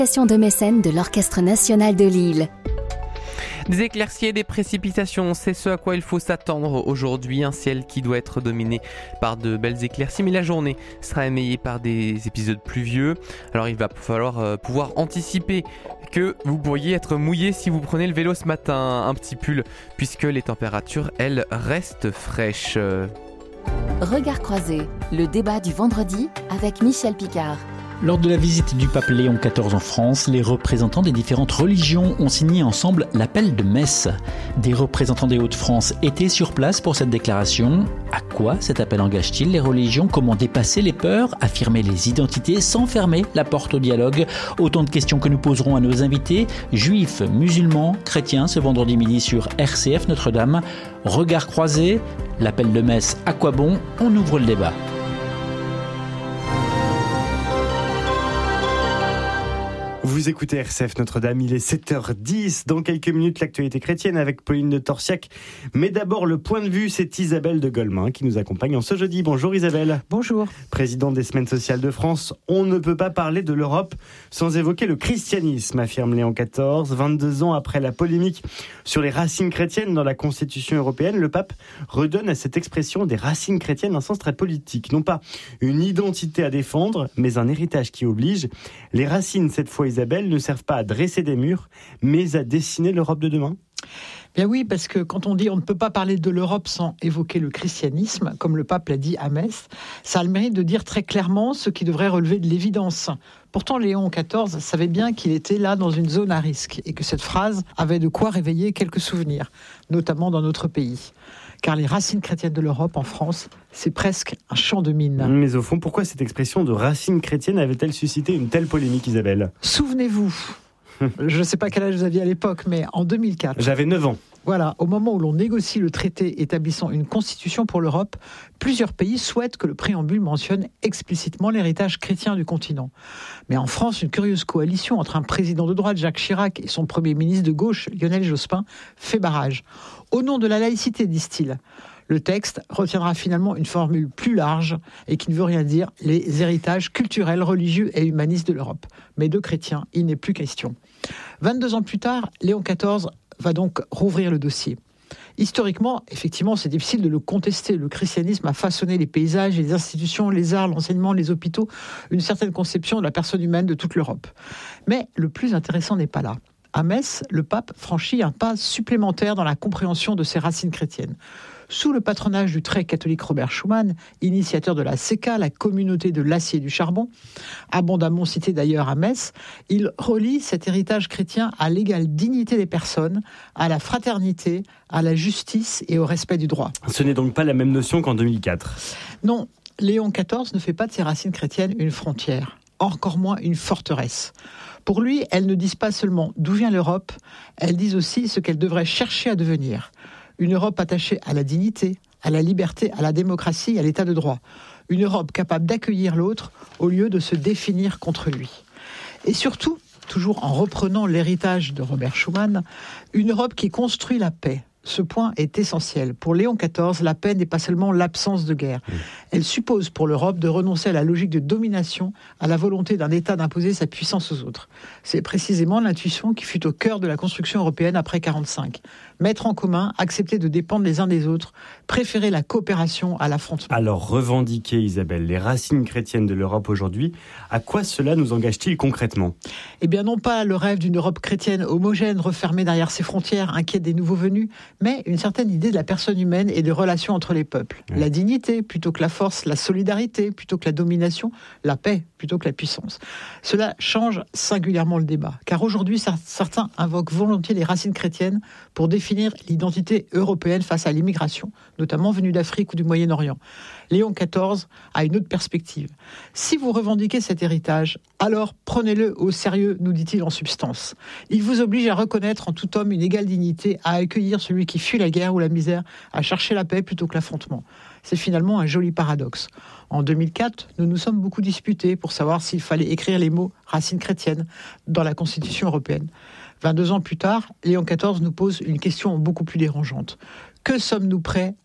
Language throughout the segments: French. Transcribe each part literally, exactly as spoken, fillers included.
de mécène de l'Orchestre national de Lille. Des éclaircies et des précipitations, c'est ce à quoi il faut s'attendre aujourd'hui. Un ciel qui doit être dominé par de belles éclaircies, mais la journée sera émaillée par des épisodes pluvieux. Alors il va falloir euh, pouvoir anticiper que vous pourriez être mouillé si vous prenez le vélo ce matin. Un petit pull, puisque les températures, elles, restent fraîches. Regard croisé, le débat du vendredi avec Michel Picard. Lors de la visite du pape Léon quatorze en France, les représentants des différentes religions ont signé ensemble l'appel de Metz. Des représentants des Hauts-de-France étaient sur place pour cette déclaration. À quoi cet appel engage-t-il les religions ? Comment dépasser les peurs ? Affirmer les identités sans fermer la porte au dialogue ? Autant de questions que nous poserons à nos invités, juifs, musulmans, chrétiens, ce vendredi midi sur R C F Notre-Dame. Regard croisé, l'appel de Metz, à quoi bon ? On ouvre le débat. Vous écoutez R C F Notre-Dame, il est sept heures dix. Dans quelques minutes, l'actualité chrétienne avec Pauline de Torsiac. Mais d'abord, le point de vue, c'est Isabelle de Golemin qui nous accompagne en ce jeudi. Bonjour Isabelle. Bonjour. Présidente des Semaines sociales de France. On ne peut pas parler de l'Europe sans évoquer le christianisme, affirme Léon quatorze. vingt-deux ans après la polémique sur les racines chrétiennes dans la Constitution européenne, le pape redonne à cette expression des racines chrétiennes un sens très politique. Non pas une identité à défendre, mais un héritage qui oblige. Les racines, cette fois Isabelle, ne servent pas à dresser des murs, mais à dessiner l'Europe de demain ? Bien oui, parce que quand on dit on ne peut pas parler de l'Europe sans évoquer le christianisme, comme le pape l'a dit à Metz, ça a le mérite de dire très clairement ce qui devrait relever de l'évidence. Pourtant, Léon quatorze savait bien qu'il était là dans une zone à risque et que cette phrase avait de quoi réveiller quelques souvenirs, notamment dans notre pays. Car les racines chrétiennes de l'Europe en France, c'est presque un champ de mine. Mais au fond, pourquoi cette expression de racines chrétiennes avait-elle suscité une telle polémique, Isabelle ? Souvenez-vous, je ne sais pas quel âge vous aviez à l'époque, mais en deux mille quatre... J'avais neuf ans. Voilà, au moment où l'on négocie le traité établissant une constitution pour l'Europe, plusieurs pays souhaitent que le préambule mentionne explicitement l'héritage chrétien du continent. Mais en France, une curieuse coalition entre un président de droite, Jacques Chirac, et son premier ministre de gauche, Lionel Jospin, fait barrage. Au nom de la laïcité, disent-ils. Le texte retiendra finalement une formule plus large et qui ne veut rien dire, les héritages culturels, religieux et humanistes de l'Europe. Mais de chrétiens, il n'est plus question. vingt-deux ans plus tard, Léon quatorze va donc rouvrir le dossier. Historiquement, effectivement, c'est difficile de le contester. Le christianisme a façonné les paysages, les institutions, les arts, l'enseignement, les hôpitaux, une certaine conception de la personne humaine de toute l'Europe. Mais le plus intéressant n'est pas là. À Metz, le pape franchit un pas supplémentaire dans la compréhension de ses racines chrétiennes. Sous le patronage du très catholique Robert Schuman, initiateur de la C E C A, la communauté de l'acier et du charbon, abondamment cité d'ailleurs à Metz, il relie cet héritage chrétien à l'égale dignité des personnes, à la fraternité, à la justice et au respect du droit. Ce n'est donc pas la même notion qu'en deux mille quatre. Non, Léon quatorze ne fait pas de ses racines chrétiennes une frontière, encore moins une forteresse. Pour lui, elles ne disent pas seulement d'où vient l'Europe, elles disent aussi ce qu'elle devrait chercher à devenir. Une Europe attachée à la dignité, à la liberté, à la démocratie et à l'état de droit. Une Europe capable d'accueillir l'autre au lieu de se définir contre lui. Et surtout, toujours en reprenant l'héritage de Robert Schuman, une Europe qui construit la paix. Ce point est essentiel. Pour Léon quatorze, la paix n'est pas seulement l'absence de guerre. Elle suppose pour l'Europe de renoncer à la logique de domination, à la volonté d'un État d'imposer sa puissance aux autres. C'est précisément l'intuition qui fut au cœur de la construction européenne après quarante-cinq. Mettre en commun, accepter de dépendre les uns des autres, préférer la coopération à l'affrontement. Alors revendiquer, Isabelle, les racines chrétiennes de l'Europe aujourd'hui, à quoi cela nous engage-t-il concrètement ? Eh bien non pas le rêve d'une Europe chrétienne homogène, refermée derrière ses frontières, inquiète des nouveaux venus, mais une certaine idée de la personne humaine et des relations entre les peuples. Oui. La dignité plutôt que la force, la solidarité plutôt que la domination, la paix plutôt que la puissance. Cela change singulièrement le débat, car aujourd'hui certains invoquent volontiers les racines chrétiennes pour définir l'identité européenne face à l'immigration, notamment venue d'Afrique ou du Moyen-Orient. Léon quatorze a une autre perspective. Si vous revendiquez cet héritage, alors prenez-le au sérieux, nous dit-il en substance. Il vous oblige à reconnaître en tout homme une égale dignité, à accueillir celui qui fuit la guerre ou la misère, à chercher la paix plutôt que l'affrontement. C'est finalement un joli paradoxe. En deux mille quatre, nous nous sommes beaucoup disputés pour savoir s'il fallait écrire les mots « racines chrétiennes » dans la Constitution européenne. vingt-deux ans plus tard, Léon quatorze nous pose une question beaucoup plus dérangeante. Que sommes-nous prêts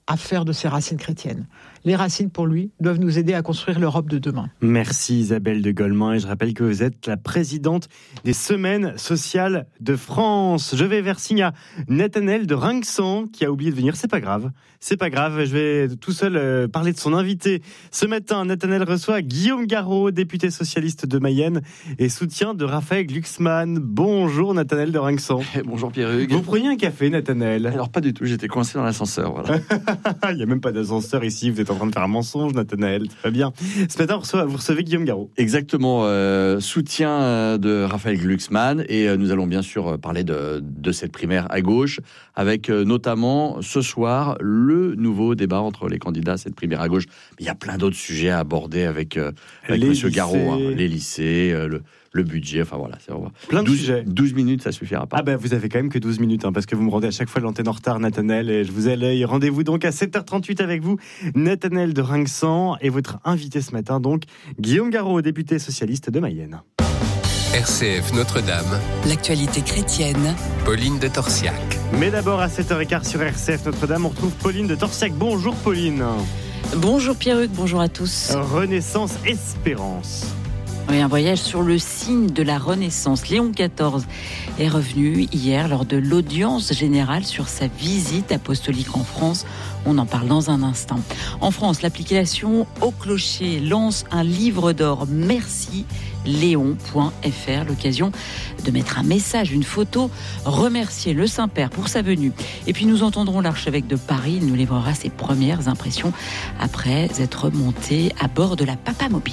à faire de ses racines chrétiennes. Les racines, pour lui, doivent nous aider à construire l'Europe de demain. Merci Isabelle de Golemin, et je rappelle que vous êtes la présidente des Semaines sociales de France. Je vais vers Signa. Nathanaël de Rinxan qui a oublié de venir, c'est pas grave. C'est pas grave, je vais tout seul euh, parler de son invité. Ce matin, Nathanaël reçoit Guillaume Garot, député socialiste de Mayenne et soutien de Raphaël Glucksmann. Bonjour Nathanaël de Rinxan. Bonjour Pierre-Hugues. Vous preniez un café, Nathanaël? Alors pas du tout, j'étais coincé dans l'ascenseur. Voilà. Il n'y a même pas d'ascenseur ici, vous êtes en train de faire un mensonge, Nathanaël, très bien. Ce matin, vous recevez Guillaume Garot. Exactement, euh, soutien de Raphaël Glucksmann, et euh, nous allons bien sûr parler de, de cette primaire à gauche, avec euh, notamment ce soir le nouveau débat entre les candidats à cette primaire à gauche. Mais il y a plein d'autres sujets à aborder avec, euh, avec M. Garot, hein, les lycées, euh, le... le budget, enfin voilà, c'est vraiment plein de douze, sujets. douze minutes, ça suffira pas. Ah ben vous avez quand même que douze minutes, hein, parce que vous me rendez à chaque fois l'antenne en retard, Nathanaël, et je vous ai l'œil. Rendez-vous donc à sept heures trente-huit avec vous, Nathanaël de Rinxan, et votre invité ce matin, donc, Guillaume Garot, député socialiste de Mayenne. R C F Notre-Dame, l'actualité chrétienne, Pauline de Torsiac. Mais d'abord, à sept heures quinze sur R C F Notre-Dame, on retrouve Pauline de Torsiac. Bonjour Pauline. Bonjour Pierre-Hugues, bonjour à tous. Renaissance Espérance. Oui, un voyage sur le signe de la Renaissance. Léon quatorze est revenu hier lors de l'audience générale sur sa visite apostolique en France. On en parle dans un instant. En France, l'application Au Clocher lance un livre d'or Merci Léon point F R, l'occasion de mettre un message, une photo, remercier le Saint-Père pour sa venue. Et puis nous entendrons l'archevêque de Paris, il nous livrera ses premières impressions après être monté à bord de la Papamobile.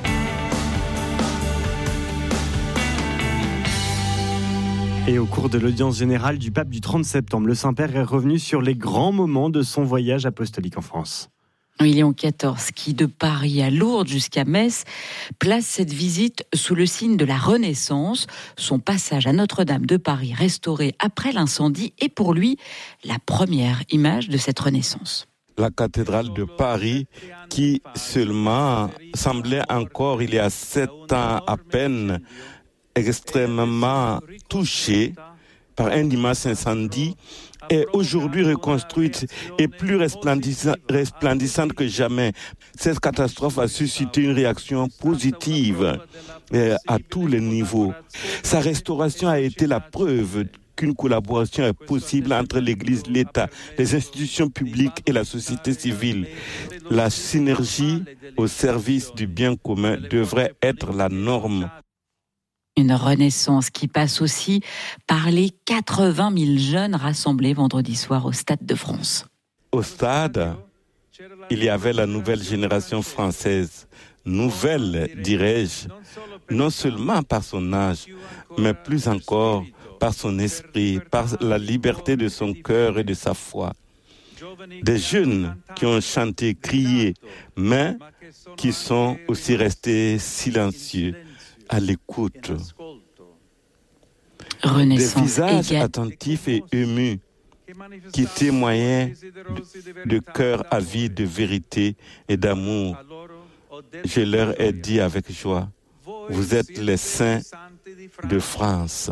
Et au cours de l'audience générale du pape du trente septembre, le Saint-Père est revenu sur les grands moments de son voyage apostolique en France. Léon quatorze, qui de Paris à Lourdes jusqu'à Metz, place cette visite sous le signe de la Renaissance. Son passage à Notre-Dame de Paris, restauré après l'incendie, est pour lui la première image de cette Renaissance. La cathédrale de Paris, qui seulement semblait encore il y a sept ans à peine extrêmement touchée par un immense incendie, est aujourd'hui reconstruite et plus resplendissante que jamais. Cette catastrophe a suscité une réaction positive à tous les niveaux. Sa restauration a été la preuve qu'une collaboration est possible entre l'Église, l'État, les institutions publiques et la société civile. La synergie au service du bien commun devrait être la norme. Une renaissance qui passe aussi par les quatre-vingt mille jeunes rassemblés vendredi soir au Stade de France. Au stade, il y avait la nouvelle génération française. Nouvelle, dirais-je, non seulement par son âge, mais plus encore par son esprit, par la liberté de son cœur et de sa foi. Des jeunes qui ont chanté, crié, mais qui sont aussi restés silencieux, à l'écoute. Renaissance. Des visages égal... attentifs et émus qui témoignaient de, de cœurs avides de vérité et d'amour. Je leur ai dit avec joie, vous êtes les saints de France.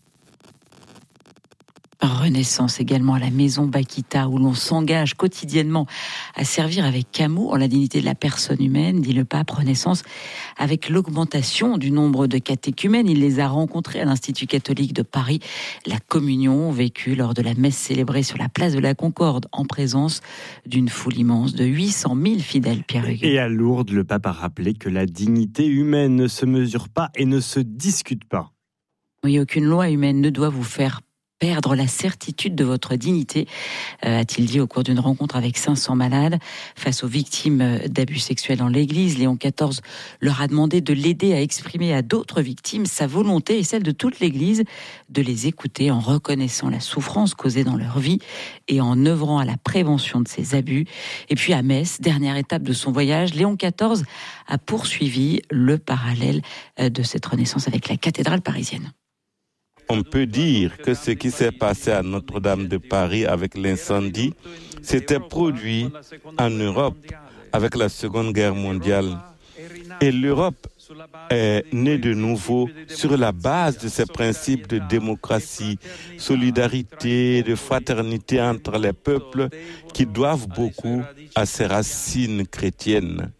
Renaissance également à la maison Bakita, où l'on s'engage quotidiennement à servir avec amour la dignité de la personne humaine, dit le pape. Renaissance avec l'augmentation du nombre de catéchumènes. Il les a rencontrés à l'Institut catholique de Paris. La communion vécue lors de la messe célébrée sur la place de la Concorde en présence d'une foule immense de huit cent mille fidèles, Pierre-Hugues. Et à Lourdes, le pape a rappelé que la dignité humaine ne se mesure pas et ne se discute pas. Oui, aucune loi humaine ne doit vous faire perdre la certitude de votre dignité, euh, a-t-il dit au cours d'une rencontre avec cinq cents malades. Face aux victimes d'abus sexuels dans l'Église, Léon quatorze leur a demandé de l'aider à exprimer à d'autres victimes sa volonté et celle de toute l'Église de les écouter en reconnaissant la souffrance causée dans leur vie et en œuvrant à la prévention de ces abus. Et puis à Metz, dernière étape de son voyage, Léon quatorze a poursuivi le parallèle de cette renaissance avec la cathédrale parisienne. On peut dire que ce qui s'est passé à Notre-Dame de Paris avec l'incendie s'était produit en Europe avec la Seconde Guerre mondiale. Et l'Europe est né de nouveau sur la base de ces principes de démocratie, solidarité, de fraternité entre les peuples qui doivent beaucoup à ses racines chrétiennes.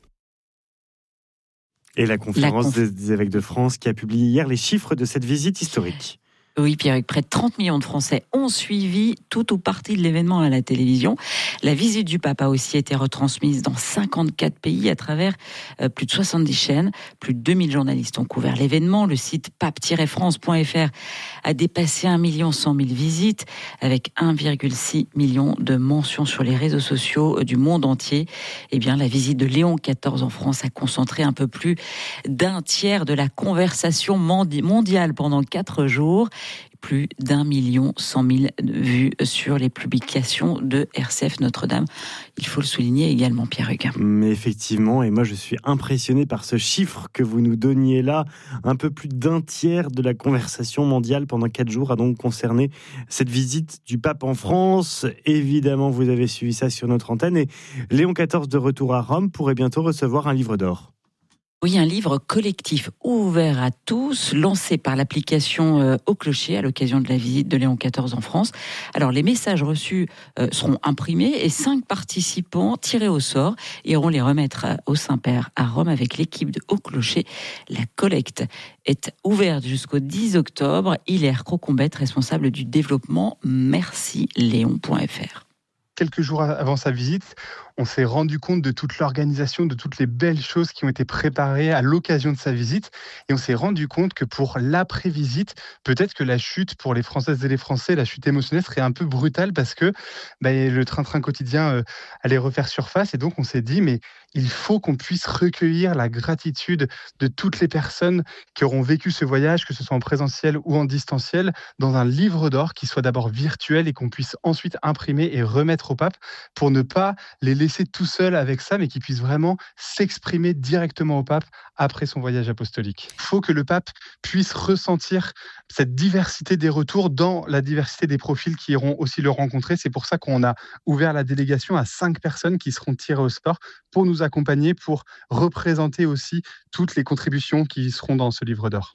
Et la conférence la conf... des évêques de France qui a publié hier les chiffres de cette visite historique. Oui, Pierre, près de trente millions de Français ont suivi tout ou partie de l'événement à la télévision. La visite du pape a aussi été retransmise dans cinquante-quatre pays à travers euh, plus de soixante-dix chaînes. Plus de deux mille journalistes ont couvert l'événement. Le site pape tiret france point f r a dépassé un million cent mille visites avec un virgule six million de mentions sur les réseaux sociaux du monde entier. Eh bien, la visite de Léon quatorze en France a concentré un peu plus d'un tiers de la conversation mondiale pendant quatre jours. Plus d'un million cent mille vues sur les publications de R C F Notre-Dame. Il faut le souligner également, Pierre Hugues. Mais effectivement, et moi je suis impressionné par ce chiffre que vous nous donniez là. Un peu plus d'un tiers de la conversation mondiale pendant quatre jours a donc concerné cette visite du pape en France. Évidemment, vous avez suivi ça sur notre antenne. Et Léon quatorze, de retour à Rome, pourrait bientôt recevoir un livre d'or. Oui, un livre collectif ouvert à tous, lancé par l'application euh, Au Clocher à l'occasion de la visite de Léon quatorze en France. Alors, les messages reçus euh, seront imprimés et cinq participants tirés au sort iront les remettre au Saint-Père à Rome avec l'équipe de Au Clocher. La collecte est ouverte jusqu'au dix octobre. Hilaire Crocombette, responsable du développement merci léon point f r. Quelques jours avant sa visite, on s'est rendu compte de toute l'organisation, de toutes les belles choses qui ont été préparées à l'occasion de sa visite. Et on s'est rendu compte que pour l'après-visite, peut-être que la chute pour les Françaises et les Français, la chute émotionnelle serait un peu brutale parce que bah, le train-train quotidien euh, allait refaire surface. Et donc on s'est dit, mais il faut qu'on puisse recueillir la gratitude de toutes les personnes qui auront vécu ce voyage, que ce soit en présentiel ou en distanciel, dans un livre d'or qui soit d'abord virtuel et qu'on puisse ensuite imprimer et remettre au pape pour ne pas les laisser tout seuls avec ça, mais qu'ils puissent vraiment s'exprimer directement au pape après son voyage apostolique. Il faut que le pape puisse ressentir cette diversité des retours dans la diversité des profils qui iront aussi le rencontrer. C'est pour ça qu'on a ouvert la délégation à cinq personnes qui seront tirées au sort pour nous accompagner, pour représenter aussi toutes les contributions qui seront dans ce livre d'or.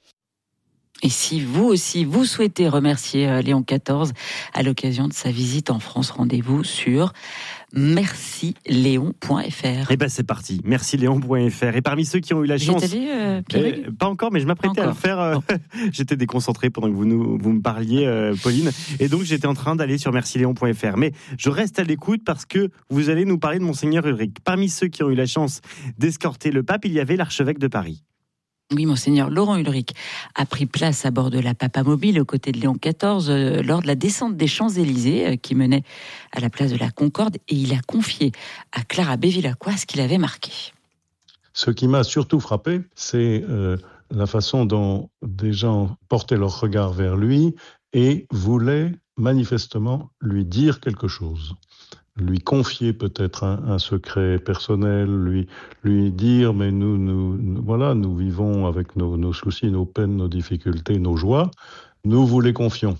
Et si vous aussi, vous souhaitez remercier Léon quatorze à l'occasion de sa visite en France, rendez-vous sur merci léon point f r. Eh ben c'est parti, merci léon point f r. Et parmi ceux qui ont eu la chance... J'étais allé, euh, euh, Pas encore, mais je m'apprêtais à le faire. Euh, j'étais déconcentré pendant que vous, nous, vous me parliez, euh, Pauline. Et donc j'étais en train d'aller sur merci léon point f r. Mais je reste à l'écoute parce que vous allez nous parler de Monseigneur Ulrich. Parmi ceux qui ont eu la chance d'escorter le pape, il y avait l'archevêque de Paris. Oui, Monseigneur Laurent Ulrich a pris place à bord de la Papamobile aux côtés de Léon quatorze euh, lors de la descente des Champs-Élysées euh, qui menait à la place de la Concorde, et il a confié à Clara Bevilacqua ce qu'il avait marqué. Ce qui m'a surtout frappé, c'est euh, la façon dont des gens portaient leur regard vers lui et voulaient manifestement lui dire quelque chose. Lui confier peut-être un, un secret personnel, lui, lui dire, mais nous, nous, nous, voilà, nous vivons avec nos, nos soucis, nos peines, nos difficultés, nos joies, nous vous les confions.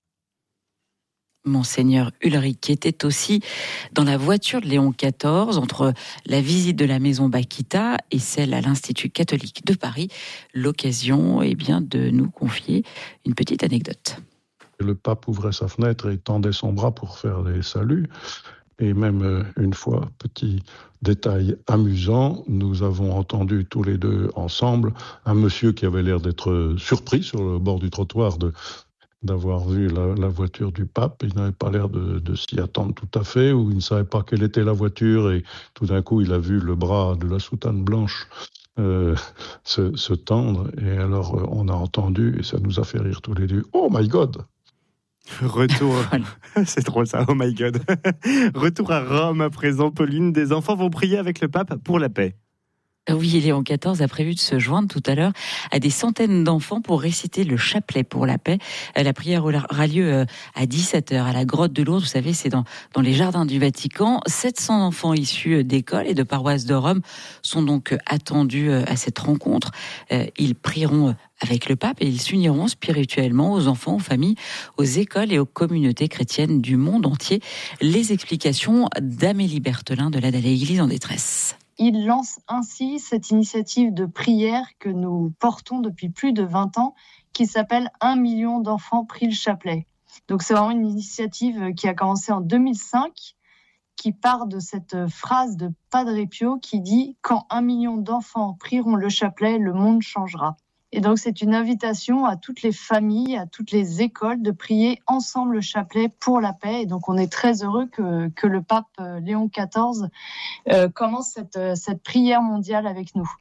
Monseigneur Ulrich était aussi dans la voiture de Léon quatorze entre la visite de la maison Bakita et celle à l'Institut catholique de Paris. L'occasion eh bien, de nous confier une petite anecdote. Le pape ouvrait sa fenêtre et tendait son bras pour faire les saluts. Et même une fois, petit détail amusant, nous avons entendu tous les deux ensemble un monsieur qui avait l'air d'être surpris sur le bord du trottoir de, d'avoir vu la, la voiture du pape. Il n'avait pas l'air de, de s'y attendre tout à fait, ou il ne savait pas quelle était la voiture, et tout d'un coup il a vu le bras de la soutane blanche euh, se, se tendre, et alors on a entendu, et ça nous a fait rire tous les deux. « Oh my God !» Retour, c'est drôle ça, oh my God. Retour à Rome à présent, Pauline. Des enfants vont prier avec le pape pour la paix. Oui, Léon quatorze a prévu de se joindre tout à l'heure à des centaines d'enfants pour réciter le chapelet pour la paix. La prière aura lieu à dix-sept heures à la grotte de Lourdes. Vous savez, c'est dans, dans les jardins du Vatican. sept cents enfants issus d'écoles et de paroisses de Rome sont donc attendus à cette rencontre. Ils prieront avec le pape et ils s'uniront spirituellement aux enfants, aux familles, aux écoles et aux communautés chrétiennes du monde entier. Les explications d'Amélie Berthelin de l'aide à l'Église en détresse. Il lance ainsi cette initiative de prière que nous portons depuis plus de vingt ans, qui s'appelle « Un million d'enfants prient le chapelet ». Donc c'est vraiment une initiative qui a commencé en deux mille cinq, qui part de cette phrase de Padre Pio qui dit « Quand un million d'enfants prieront le chapelet, le monde changera ». Et donc c'est une invitation à toutes les familles, à toutes les écoles de prier ensemble le chapelet pour la paix. Et donc on est très heureux que, que le pape Léon quatorze euh, commence cette, cette prière mondiale avec nous.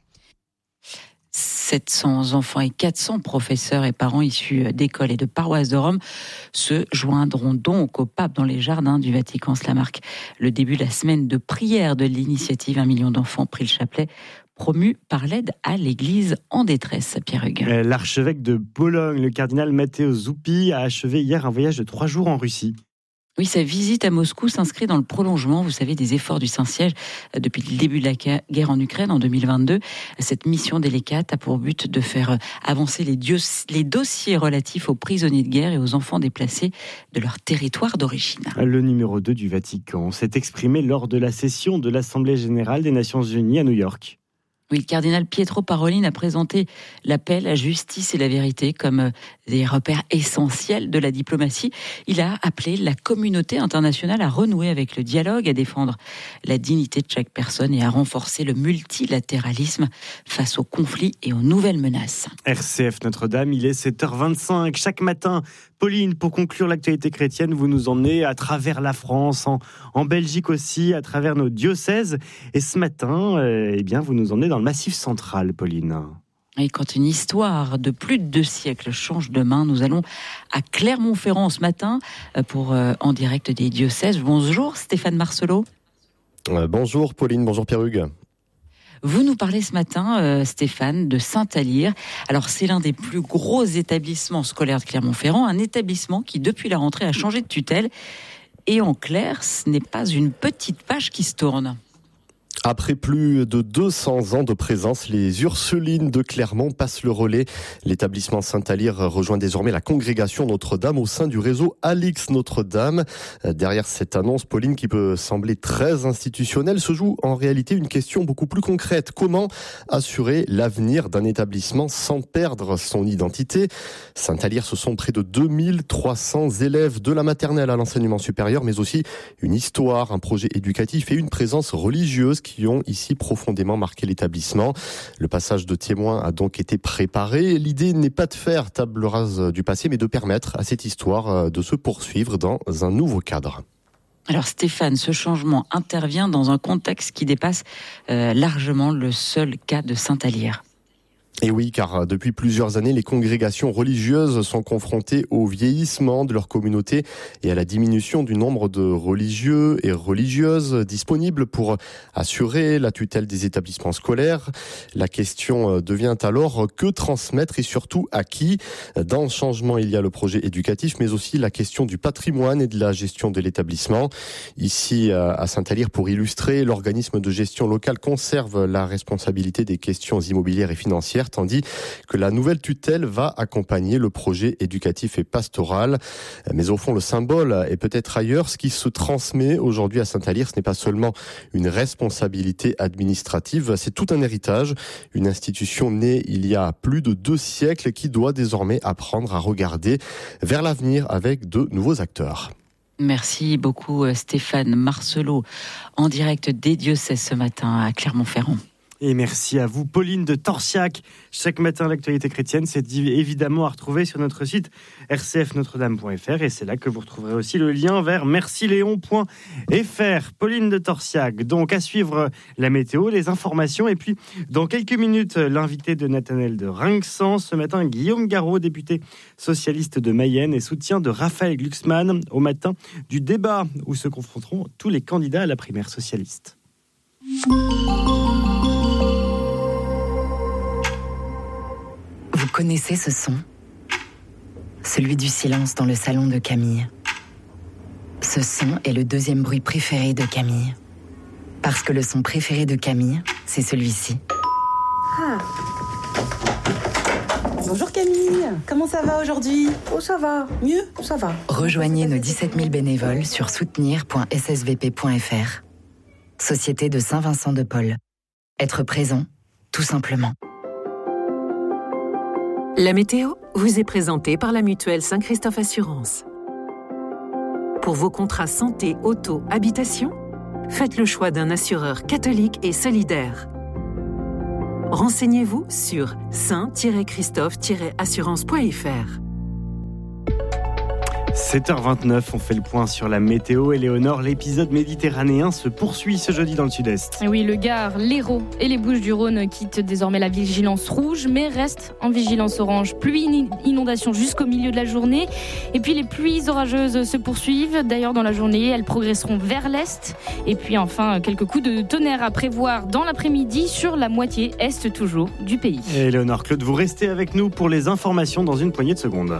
sept cents enfants et quatre cents professeurs et parents issus d'écoles et de paroisses de Rome se joindront donc au pape dans les jardins du Vatican. Cela marque le début de la semaine de prière de l'initiative Un million d'enfants prient le chapelet, promu par l'aide à l'Église en détresse. Pierre Hugues. L'archevêque de Bologne, le cardinal Matteo Zuppi, a achevé hier un voyage de trois jours en Russie. Oui, sa visite à Moscou s'inscrit dans le prolongement, vous savez, des efforts du Saint-Siège depuis le début de la guerre en Ukraine en deux mille vingt-deux. Cette mission délicate a pour but de faire avancer les, dios, les dossiers relatifs aux prisonniers de guerre et aux enfants déplacés de leur territoire d'origine. Le numéro deux du Vatican s'est exprimé lors de la session de l'Assemblée générale des Nations unies à New York. Oui, le cardinal Pietro Parolin a présenté l'appel à justice et la vérité comme des repères essentiels de la diplomatie. Il a appelé la communauté internationale à renouer avec le dialogue, à défendre la dignité de chaque personne et à renforcer le multilatéralisme face aux conflits et aux nouvelles menaces. R C F Notre-Dame, il est sept heures vingt-cinq. Chaque matin, Pauline, pour conclure l'actualité chrétienne, vous nous emmenez à travers la France, en, en Belgique aussi, à travers nos diocèses. Et ce matin, euh, eh bien, vous nous emmenez dans le Massif central, Pauline. Et quand une histoire de plus de deux siècles change de main, nous allons à Clermont-Ferrand ce matin pour euh, En direct des diocèses. Bonjour Stéphane Marcelot. Euh, bonjour Pauline, bonjour Pierre Hugues. Vous nous parlez ce matin, euh, Stéphane, de Saint-Alyre. Alors, c'est l'un des plus gros établissements scolaires de Clermont-Ferrand, un établissement qui, depuis la rentrée, a changé de tutelle. Et en clair, ce n'est pas une petite page qui se tourne. Après plus de deux cents ans de présence, les Ursulines de Clermont passent le relais. L'établissement Saint-Alyre rejoint désormais la congrégation Notre-Dame au sein du réseau Alix Notre-Dame. Derrière cette annonce, Pauline, qui peut sembler très institutionnelle, se joue en réalité une question beaucoup plus concrète. Comment assurer l'avenir d'un établissement sans perdre son identité ? Saint-Alyre, ce sont près de deux mille trois cents élèves de la maternelle à l'enseignement supérieur, mais aussi une histoire, un projet éducatif et une présence religieuse qui ont ici profondément marqué l'établissement. Le passage de témoins a donc été préparé. L'idée n'est pas de faire table rase du passé, mais de permettre à cette histoire de se poursuivre dans un nouveau cadre. Alors Stéphane, ce changement intervient dans un contexte qui dépasse euh, largement le seul cas de Saint-Alyre. Et oui, car depuis plusieurs années, les congrégations religieuses sont confrontées au vieillissement de leur communauté et à la diminution du nombre de religieux et religieuses disponibles pour assurer la tutelle des établissements scolaires. La question devient alors que transmettre et surtout à qui ? Dans le changement, il y a le projet éducatif, mais aussi la question du patrimoine et de la gestion de l'établissement. Ici, à Saint-Alyre, pour illustrer, l'organisme de gestion locale conserve la responsabilité des questions immobilières et financières, tandis que la nouvelle tutelle va accompagner le projet éducatif et pastoral. Mais au fond, le symbole est peut-être ailleurs. Ce qui se transmet aujourd'hui à Saint-Alyre, ce n'est pas seulement une responsabilité administrative, c'est tout un héritage. Une institution née il y a plus de deux siècles qui doit désormais apprendre à regarder vers l'avenir avec de nouveaux acteurs. Merci beaucoup Stéphane Marcelot, en direct des diocèses ce matin à Clermont-Ferrand. Et merci à vous, Pauline de Torsiac. Chaque matin, l'actualité chrétienne, c'est évidemment à retrouver sur notre site r c f notre dame point f r. Et c'est là que vous retrouverez aussi le lien vers merci léon point f r. Pauline de Torsiac. Donc, à suivre la météo, les informations. Et puis, dans quelques minutes, l'invité de Nathanaël de Rinxan. Ce matin, Guillaume Garot, député socialiste de Mayenne et soutien de Raphaël Glucksmann au matin du débat où se confronteront tous les candidats à la primaire socialiste. Vous connaissez ce son ? Celui du silence dans le salon de Camille. Ce son est le deuxième bruit préféré de Camille. Parce que le son préféré de Camille, c'est celui-ci. Ah. Bonjour Camille, comment ça va aujourd'hui ? Oh ça va, mieux, ça va. Rejoignez nos dix-sept mille bénévoles sur soutenir point s s v p point f r. Société de Saint-Vincent de Paul. Être présent, tout simplement. La météo vous est présentée par la mutuelle Saint-Christophe Assurance. Pour vos contrats santé, auto, habitation, faites le choix d'un assureur catholique et solidaire. Renseignez-vous sur saint tiret christophe tiret assurance point f r. sept heures vingt-neuf, on fait le point sur la météo. Éléonore, l'épisode méditerranéen se poursuit ce jeudi dans le sud-est. Et oui, le Gard, l'Hérault et les Bouches-du-Rhône quittent désormais la vigilance rouge, mais restent en vigilance orange. Pluie, inondation jusqu'au milieu de la journée. Et puis les pluies orageuses se poursuivent. D'ailleurs, dans la journée, elles progresseront vers l'est. Et puis enfin, quelques coups de tonnerre à prévoir dans l'après-midi sur la moitié est toujours du pays. Éléonore, Claude, vous restez avec nous pour les informations dans une poignée de secondes.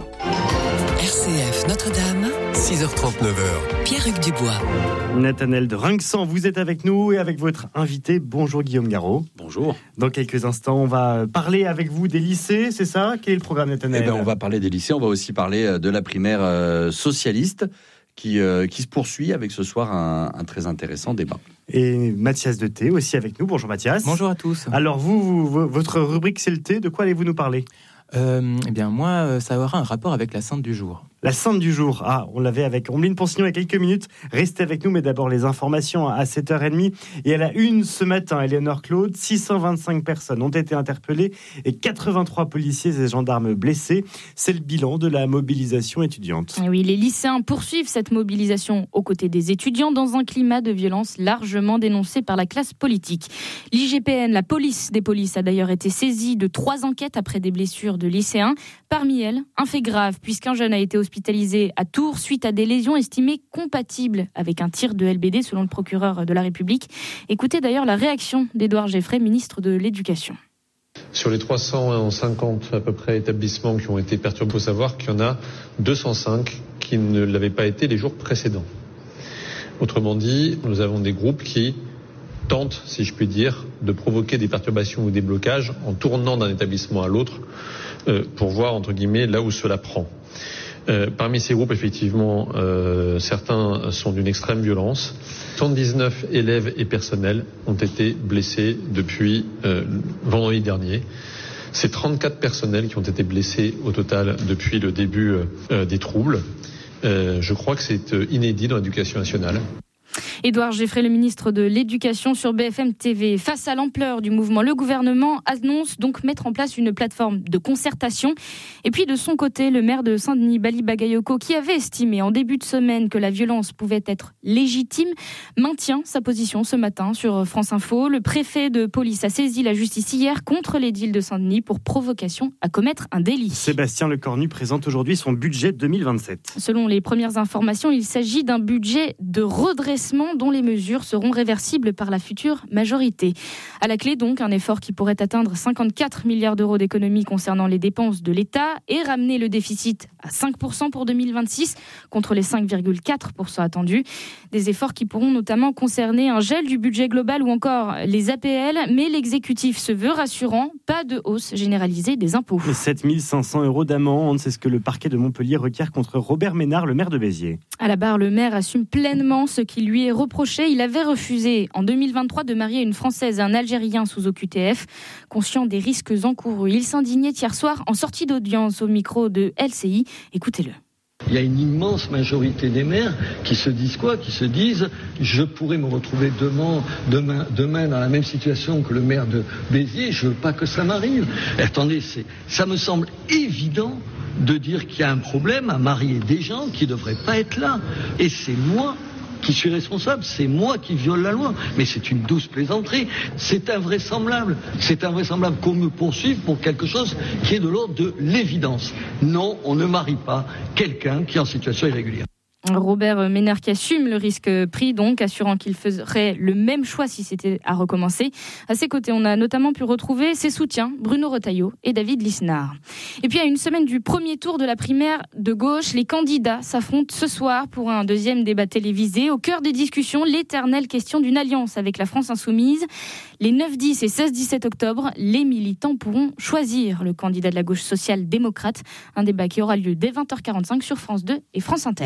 R C F Notre-Dame, six heures trente-neuf. Pierre-Hugues Dubois. Nathanaël de Rinxan, vous êtes avec nous et avec votre invité. Bonjour Guillaume Garot. Bonjour. Dans quelques instants, on va parler avec vous des lycées, c'est ça ? Quel est le programme, Nathanaël ? Eh ben, on va parler des lycées, on va aussi parler de la primaire euh, socialiste qui, euh, qui se poursuit avec ce soir un, un très intéressant débat. Et Mathias de Thé aussi avec nous. Bonjour Mathias. Bonjour à tous. Alors vous, vous votre rubrique c'est le thé, de quoi allez-vous nous parler ? Euh, eh bien, moi, ça aura un rapport avec la sainte du jour. La sainte du jour. Ah, on l'avait avec Ombline Ponsignon il y a quelques minutes. Restez avec nous, mais d'abord les informations à sept heures trente. Et à la une ce matin, Éléonore Claude, six cent vingt-cinq personnes ont été interpellées et quatre-vingt-trois policiers et gendarmes blessés. C'est le bilan de la mobilisation étudiante. Et oui, les lycéens poursuivent cette mobilisation aux côtés des étudiants dans un climat de violence largement dénoncé par la classe politique. L'I G P N, la police des polices, a d'ailleurs été saisie de trois enquêtes après des blessures de lycéens. Parmi elles, un fait grave, puisqu'un jeune a été hospitalisé à Tours suite à des lésions estimées compatibles avec un tir de L B D, selon le procureur de la République. Écoutez d'ailleurs la réaction d'Édouard Geffray, ministre de l'Éducation. Sur les trois cent cinquante à peu près établissements qui ont été perturbés, il faut savoir qu'il y en a deux cent cinq qui ne l'avaient pas été les jours précédents. Autrement dit, nous avons des groupes qui tentent, si je puis dire, de provoquer des perturbations ou des blocages en tournant d'un établissement à l'autre euh, pour voir, entre guillemets, là où cela prend. Euh, parmi ces groupes, effectivement, euh, certains sont d'une extrême violence. soixante-dix-neuf élèves et personnels ont été blessés depuis euh, vendredi dernier. C'est trente-quatre personnels qui ont été blessés au total depuis le début euh, des troubles. Euh, je crois que c'est euh, inédit dans l'éducation nationale. Édouard Geffray, le ministre de l'Éducation sur B F M T V. Face à l'ampleur du mouvement, le gouvernement annonce donc mettre en place une plateforme de concertation. Et puis de son côté, le maire de Saint-Denis, Bali Bagayoko, qui avait estimé en début de semaine que la violence pouvait être légitime, maintient sa position ce matin sur France Info. Le préfet de police a saisi la justice hier contre l'édile de Saint-Denis pour provocation à commettre un délit. Sébastien Lecornu présente aujourd'hui son budget deux mille vingt-sept. Selon les premières informations, il s'agit d'un budget de redressement dont les mesures seront réversibles par la future majorité. À la clé donc, un effort qui pourrait atteindre cinquante-quatre milliards d'euros d'économies concernant les dépenses de l'État et ramener le déficit à cinq pour cent pour deux mille vingt-six contre les cinq virgule quatre pour cent attendus. Des efforts qui pourront notamment concerner un gel du budget global ou encore les A P L, mais l'exécutif se veut rassurant, pas de hausse généralisée des impôts. sept mille cinq cents euros d'amende, c'est ce que le parquet de Montpellier requiert contre Robert Ménard, le maire de Béziers. À la barre, le maire assume pleinement ce qui lui est reproché. Il avait refusé en deux mille vingt-trois de marier une Française et un Algérien sous O Q T F. Conscient des risques encourus, il s'indignait hier soir en sortie d'audience au micro de L C I. Écoutez-le. Il y a une immense majorité des maires qui se disent quoi ? Qui se disent « je pourrais me retrouver demain, demain, demain dans la même situation que le maire de Béziers, je veux pas que ça m'arrive ». Attendez, c'est, ça me semble évident de dire qu'il y a un problème à marier des gens qui ne devraient pas être là. Et c'est moi qui suis responsable, c'est moi qui viole la loi. Mais c'est une douce plaisanterie. C'est invraisemblable. C'est invraisemblable qu'on me poursuive pour quelque chose qui est de l'ordre de l'évidence. Non, on ne marie pas quelqu'un qui est en situation irrégulière. Robert Ménard qui assume le risque pris, donc, assurant qu'il ferait le même choix si c'était à recommencer. À ses côtés, on a notamment pu retrouver ses soutiens, Bruno Retailleau et David Lisnard. Et puis, à une semaine du premier tour de la primaire de gauche, les candidats s'affrontent ce soir pour un deuxième débat télévisé. Au cœur des discussions, l'éternelle question d'une alliance avec la France insoumise. Les neuf, dix et seize dix-sept octobre, les militants pourront choisir le candidat de la gauche social-démocrate. Un débat qui aura lieu dès vingt heures quarante-cinq sur France deux et France Inter. Et on fait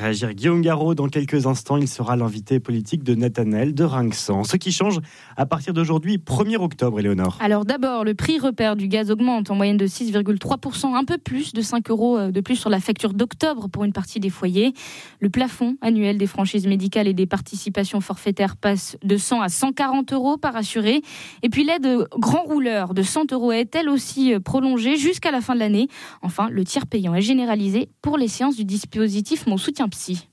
réagir Guillaume Garot. Dans quelques instants, il sera l'invité politique de Nathanaël de Rinxan. Ce qui change à partir d'aujourd'hui, premier octobre, Éléonore. Alors d'abord, le prix repère du gaz augmente en moyenne de six virgule trois pour cent, un peu plus de cinq euros de plus sur la facture d'octobre pour une partie des foyers. Le plafond annuel des franchises médicales et des participations forfaitaires passe de cent à cent quarante euros par assuré. Et puis l'aide grand rouleur de cent euros est elle aussi prolongée jusqu'à la fin de l'année. Enfin, le tiers payant est généralisé pour les séances du dispositif Mon Soutien Psy.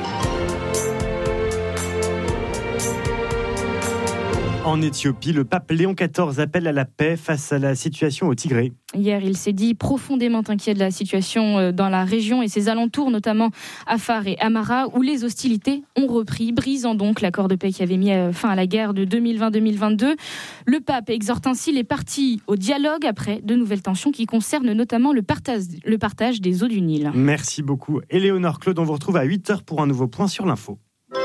En Éthiopie, le pape Léon quatorze appelle à la paix face à la situation au Tigré. Hier, il s'est dit profondément inquiet de la situation dans la région et ses alentours, notamment Afar et Amara, où les hostilités ont repris, brisant donc l'accord de paix qui avait mis fin à la guerre de deux mille vingt deux mille vingt-deux. Le pape exhorte ainsi les parties au dialogue après de nouvelles tensions qui concernent notamment le partage, le partage des eaux du Nil. Merci beaucoup. Éléonore, Claude, on vous retrouve à huit heures pour un nouveau point sur l'info.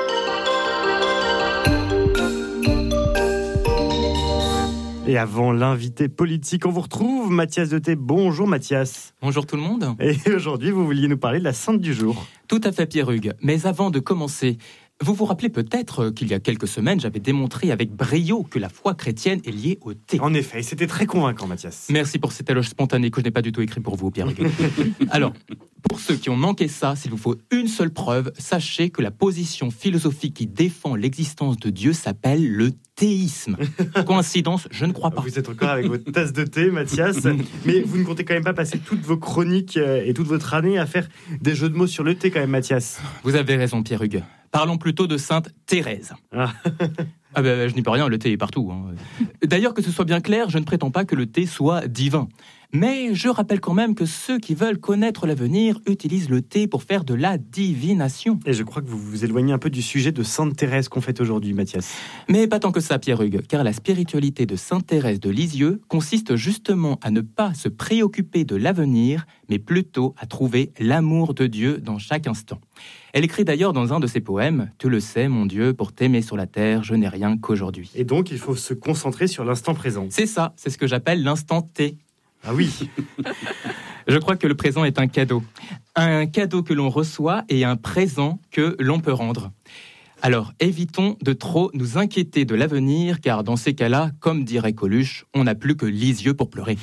Et avant l'invité politique, on vous retrouve Mathias Deté. Bonjour Mathias. Bonjour tout le monde. Et aujourd'hui, vous vouliez nous parler de la sainte du jour. Tout à fait Pierre Hugues. Mais avant de commencer, vous vous rappelez peut-être qu'il y a quelques semaines, j'avais démontré avec brio que la foi chrétienne est liée au thé. En effet, c'était très convaincant Mathias. Merci pour cet éloge spontané que je n'ai pas du tout écrit pour vous Pierre Hugues. Alors, pour ceux qui ont manqué ça, s'il vous faut une seule preuve, sachez que la position philosophique qui défend l'existence de Dieu s'appelle le théisme. Coïncidence, je ne crois pas. Vous êtes encore avec votre tasse de thé, Mathias, mais vous ne comptez quand même pas passer toutes vos chroniques et toute votre année à faire des jeux de mots sur le thé quand même, Mathias. Vous avez raison, Pierre Hugues. Parlons plutôt de Sainte Thérèse. Ah, ah ben, je n'y peux rien, le thé est partout. Hein. D'ailleurs, que ce soit bien clair, je ne prétends pas que le thé soit divin. Mais je rappelle quand même que ceux qui veulent connaître l'avenir utilisent le thé pour faire de la divination. Et je crois que vous vous éloignez un peu du sujet de Sainte Thérèse qu'on fête aujourd'hui, Mathias. Mais pas tant que ça, Pierre Hugues, car la spiritualité de Sainte Thérèse de Lisieux consiste justement à ne pas se préoccuper de l'avenir, mais plutôt à trouver l'amour de Dieu dans chaque instant. Elle écrit d'ailleurs dans un de ses poèmes « Tu le sais, mon Dieu, pour t'aimer sur la terre, je n'ai rien qu'aujourd'hui. » Et donc, il faut se concentrer sur l'instant présent. C'est ça, c'est ce que j'appelle l'instant T. Ah oui. Je crois que le présent est un cadeau. Un cadeau que l'on reçoit et un présent que l'on peut rendre. Alors, évitons de trop nous inquiéter de l'avenir, car dans ces cas-là, comme dirait Coluche, on n'a plus que Lisieux pour pleurer.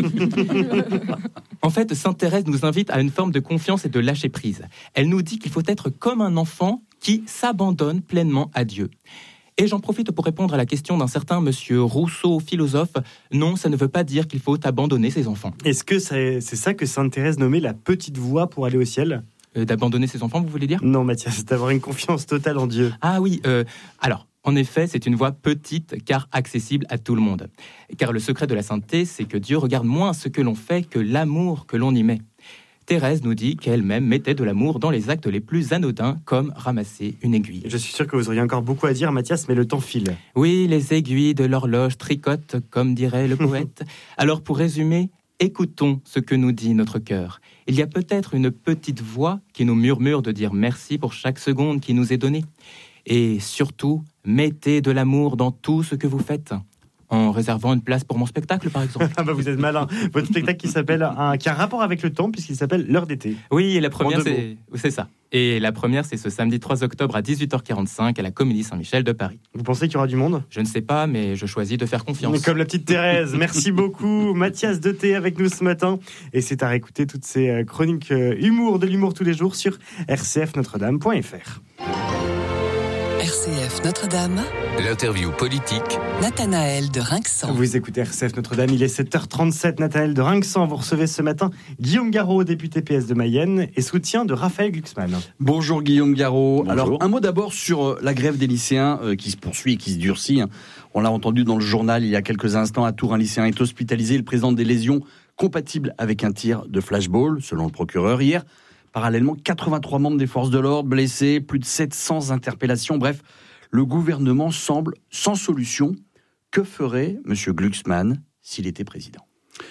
En fait, Sainte Thérèse nous invite à une forme de confiance et de lâcher-prise. Elle nous dit qu'il faut être comme un enfant qui s'abandonne pleinement à Dieu. Et j'en profite pour répondre à la question d'un certain monsieur Rousseau, philosophe. Non, ça ne veut pas dire qu'il faut abandonner ses enfants. Est-ce que c'est, c'est ça que Sainte Thérèse nommait la petite voie pour aller au ciel ? euh, D'abandonner ses enfants, vous voulez dire ? Non, Mathias, c'est d'avoir une confiance totale en Dieu. Ah oui, euh, alors, en effet, c'est une voie petite car accessible à tout le monde. Car le secret de la sainteté, c'est que Dieu regarde moins ce que l'on fait que l'amour que l'on y met. Thérèse nous dit qu'elle-même mettait de l'amour dans les actes les plus anodins, comme ramasser une aiguille. Je suis sûr que vous auriez encore beaucoup à dire, Mathias, mais le temps file. Oui, les aiguilles de l'horloge tricotent, comme dirait le poète. Alors, pour résumer, écoutons ce que nous dit notre cœur. Il y a peut-être une petite voix qui nous murmure de dire merci pour chaque seconde qui nous est donnée. Et surtout, mettez de l'amour dans tout ce que vous faites. En réservant une place pour mon spectacle, par exemple. Ah bah vous êtes malin. Votre spectacle qui s'appelle un, qui a un rapport avec le temps, puisqu'il s'appelle L'heure d'été. Oui, et la première, c'est, c'est ça. Et la première, c'est ce samedi trois octobre à dix-huit heures quarante-cinq à la Comédie Saint-Michel de Paris. Vous pensez qu'il y aura du monde ? Je ne sais pas, mais je choisis de faire confiance. Comme la petite Thérèse. Merci beaucoup, Mathias Deté avec nous ce matin. Et c'est à réécouter toutes ces chroniques humour, de l'humour tous les jours sur r c f notre dame point f r. R C F Notre-Dame. L'interview politique. Nathanaël de Rinxan. Vous écoutez R C F Notre-Dame, il est sept heures trente-sept. Nathanaël de Rinxan, vous recevez ce matin Guillaume Garot, député P S de Mayenne, et soutien de Raphaël Glucksmann. Bonjour Guillaume Garot. Bonjour. Alors un mot d'abord sur la grève des lycéens euh, qui se poursuit et qui se durcit. On l'a entendu dans le journal il y a quelques instants. À Tours, un lycéen est hospitalisé. Il présente des lésions compatibles avec un tir de flashball, selon le procureur. Hier, parallèlement, quatre-vingt-trois membres des forces de l'ordre blessés, plus de sept cents interpellations. Bref, le gouvernement semble sans solution. Que ferait M. Glucksmann s'il était président ?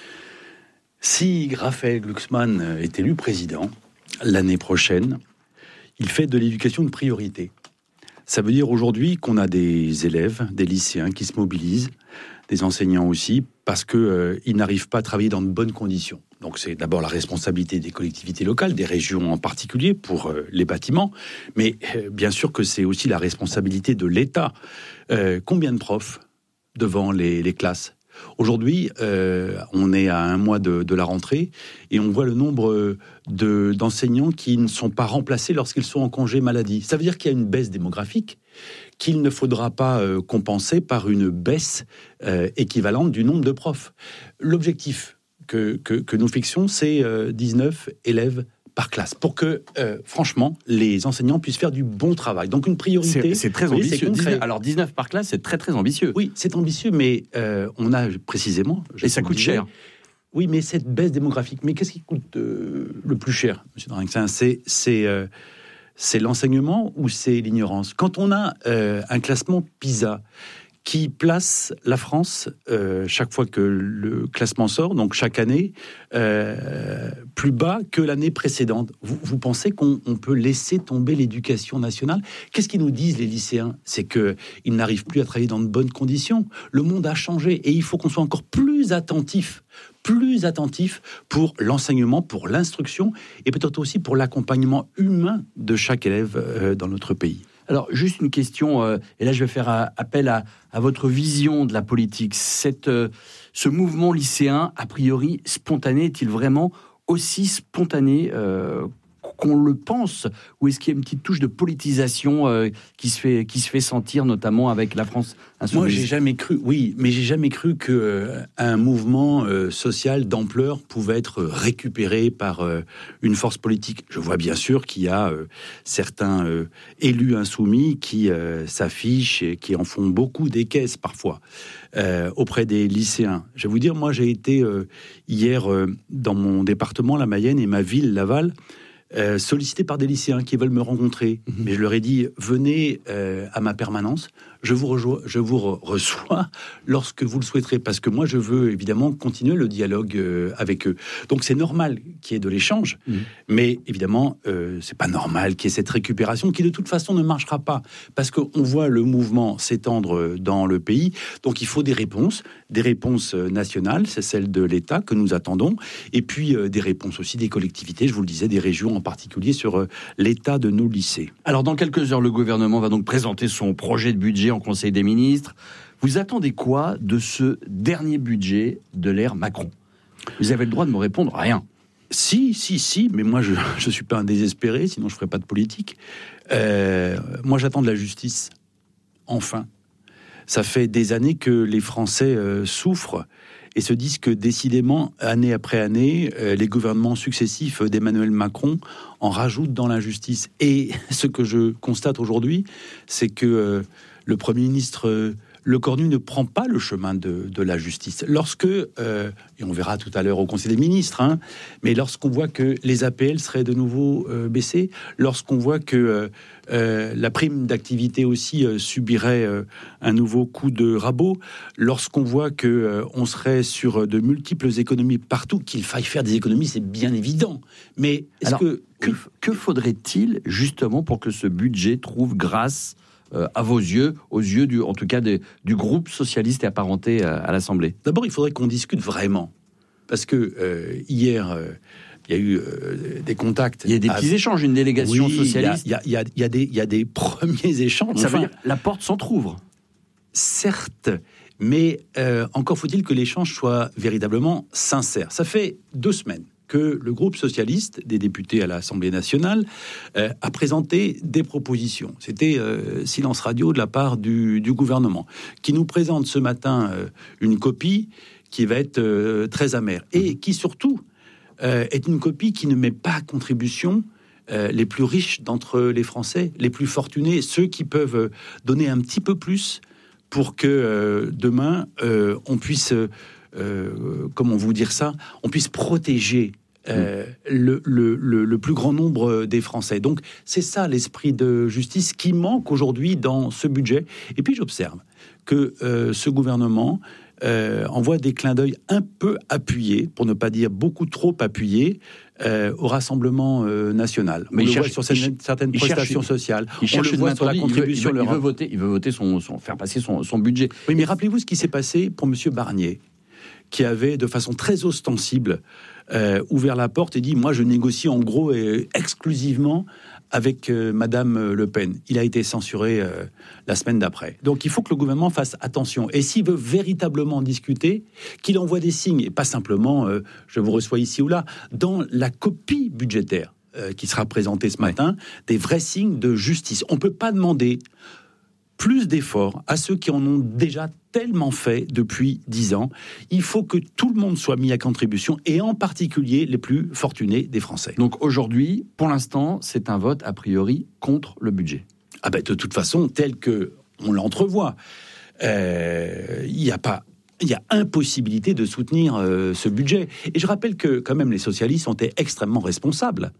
Si Raphaël Glucksmann est élu président l'année prochaine, il fait de l'éducation une priorité. Ça veut dire aujourd'hui qu'on a des élèves, des lycéens qui se mobilisent, des enseignants aussi, parce qu'ils euh, n'arrivent pas à travailler dans de bonnes conditions. Donc c'est d'abord la responsabilité des collectivités locales, des régions en particulier pour euh, les bâtiments, mais euh, bien sûr que c'est aussi la responsabilité de l'État. Euh, combien de profs devant les, les classes ? Aujourd'hui, euh, on est à un mois de, de la rentrée et on voit le nombre de, d'enseignants qui ne sont pas remplacés lorsqu'ils sont en congé maladie. Ça veut dire qu'il y a une baisse démographique qu'il ne faudra pas euh, compenser par une baisse euh, équivalente du nombre de profs. L'objectif que, que, que nous fixons, c'est euh, dix-neuf élèves par classe, pour que, euh, franchement, les enseignants puissent faire du bon travail. Donc une priorité... C'est, c'est très voyez, ambitieux. c'est dix-neuf, alors dix-neuf par classe, c'est très très ambitieux. Oui, c'est ambitieux, mais euh, on a précisément... Et ça coûte disais, cher. Oui, mais cette baisse démographique, mais qu'est-ce qui coûte euh, le plus cher, M. Drinxin ? C'est, c'est, euh, c'est l'enseignement ou c'est l'ignorance ? Quand on a euh, un classement PISA qui place la France, euh, chaque fois que le classement sort, donc chaque année, euh, plus bas que l'année précédente. Vous, vous pensez qu'on on peut laisser tomber l'éducation nationale ? Qu'est-ce qu'ils nous disent, les lycéens ? C'est qu'ils n'arrivent plus à travailler dans de bonnes conditions. Le monde a changé et il faut qu'on soit encore plus attentif, plus attentif pour l'enseignement, pour l'instruction et peut-être aussi pour l'accompagnement humain de chaque élève euh, dans notre pays. Alors, juste une question, euh, et là je vais faire euh, appel à, à votre vision de la politique. Cette, euh, ce mouvement lycéen, a priori spontané, est-il vraiment aussi spontané euh, qu'on le pense ? Ou est-ce qu'il y a une petite touche de politisation euh, qui, se fait, qui se fait sentir, notamment avec la France insoumise ? Moi, j'ai jamais cru, oui, mais j'ai jamais cru qu'un euh, mouvement euh, social d'ampleur pouvait être récupéré par euh, une force politique. Je vois bien sûr qu'il y a euh, certains euh, élus insoumis qui euh, s'affichent et qui en font beaucoup des caisses parfois euh, auprès des lycéens. Je vais vous dire, moi, j'ai été euh, hier euh, dans mon département, la Mayenne, et ma ville, Laval, Euh, sollicité par des lycéens qui veulent me rencontrer. Mmh. Mais je leur ai dit, venez euh, à ma permanence, je vous, rejo- je vous re- reçois lorsque vous le souhaiterez, parce que moi, je veux évidemment continuer le dialogue euh, avec eux. Donc c'est normal qu'il y ait de l'échange, mmh. mais évidemment, euh, c'est pas normal qu'il y ait cette récupération qui de toute façon ne marchera pas, parce qu'on voit le mouvement s'étendre dans le pays, donc il faut des réponses, des réponses nationales, c'est celle de l'État que nous attendons, et puis euh, des réponses aussi des collectivités, je vous le disais, des régions en particulier sur euh, l'état de nos lycées. Alors dans quelques heures, le gouvernement va donc présenter son projet de budget en Conseil des ministres. Vous attendez quoi de ce dernier budget de l'ère Macron ? Vous avez le droit de me répondre rien. Si, si, si, mais moi je ne suis pas un désespéré, sinon je ne ferais pas de politique. Euh, moi j'attends de la justice, enfin. Ça fait des années que les Français euh, souffrent et se disent que décidément, année après année, euh, les gouvernements successifs d'Emmanuel Macron en rajoutent dans l'injustice. Et ce que je constate aujourd'hui, c'est que euh, le Premier ministre euh, Lecornu ne prend pas le chemin de, de la justice. Lorsque, euh, et on verra tout à l'heure au Conseil des ministres, hein, mais lorsqu'on voit que les A P L seraient de nouveau euh, baissées, lorsqu'on voit que euh, euh, la prime d'activité aussi euh, subirait euh, un nouveau coup de rabot, lorsqu'on voit que euh, on serait sur de multiples économies partout, qu'il faille faire des économies, c'est bien évident. Mais est-ce Alors, que, que que faudrait-il justement pour que ce budget trouve grâce Euh, à vos yeux, aux yeux du, en tout cas des, du groupe socialiste et apparenté à, à l'Assemblée ? D'abord, il faudrait qu'on discute vraiment, parce que euh, hier, euh, il y a eu euh, des contacts. Il y a des petits à... échanges, une délégation oui, socialiste. Il y a, il y a, il y a des, il y a des premiers échanges. Ça enfin, veut dire la porte s'entrouvre. Certes, mais euh, encore faut-il que l'échange soit véritablement sincère. Ça fait deux semaines que le groupe socialiste des députés à l'Assemblée nationale euh, a présenté des propositions. C'était euh, silence radio de la part du, du gouvernement, qui nous présente ce matin euh, une copie qui va être euh, très amère, et qui surtout euh, est une copie qui ne met pas à contribution euh, les plus riches d'entre les Français, les plus fortunés, ceux qui peuvent euh, donner un petit peu plus pour que euh, demain, euh, on puisse... Euh, comment vous dire ça, on puisse protéger euh, mmh. le, le, le, le plus grand nombre des Français. Donc c'est ça l'esprit de justice qui manque aujourd'hui dans ce budget. Et puis j'observe que euh, ce gouvernement euh, envoie des clins d'œil un peu appuyés, pour ne pas dire beaucoup trop appuyés, euh, au Rassemblement euh, national. Mais on il le cherche, voit sur certaines, il, certaines il prestations cherche, sociales. Il on le voit sur la contribution. Il veut, il veut, il veut voter, il veut voter son, son, faire passer son, son budget. Oui, mais rappelez-vous ce qui s'est passé pour Monsieur Barnier, qui avait, de façon très ostensible, euh, ouvert la porte et dit « Moi, je négocie en gros et exclusivement avec euh, Madame Le Pen ». Il a été censuré euh, la semaine d'après. Donc, il faut que le gouvernement fasse attention. Et s'il veut véritablement discuter, qu'il envoie des signes, et pas simplement euh, « je vous reçois ici ou là », dans la copie budgétaire euh, qui sera présentée ce matin, des vrais signes de justice. On ne peut pas demander plus d'efforts à ceux qui en ont déjà tellement fait depuis dix ans. Il faut que tout le monde soit mis à contribution, et en particulier les plus fortunés des Français. Donc aujourd'hui, pour l'instant, c'est un vote a priori contre le budget. Ah ben de toute façon, tel que on l'entrevoit, il euh, n'y a pas... Il y a impossibilité de soutenir euh, ce budget. Et je rappelle que, quand même, les socialistes ont été extrêmement responsables